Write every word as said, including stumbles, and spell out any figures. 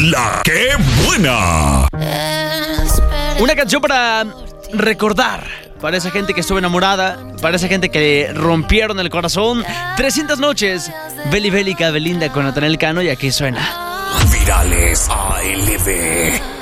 La que buena. Una canción para recordar, para esa gente que estuvo enamorada, para esa gente que rompieron el corazón. trescientas noches, Beli Bélica, Belinda con Natanael Cano, y aquí suena Virales A L B.